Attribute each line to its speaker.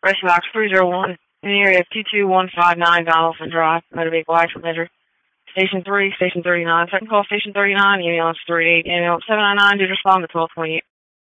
Speaker 1: Rescue Box 301 in the area of 22159 Donaldson Drive, motor vehicle accident measure. Station 3, Station 39. Second call, Station 39, ambulance 38, ambulance 799, did respond to 1228.